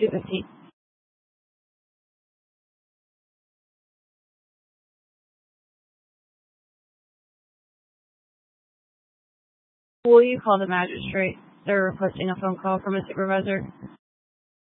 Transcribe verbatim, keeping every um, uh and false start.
two fifteen. Will you call the magistrate? They're requesting a phone call from a supervisor.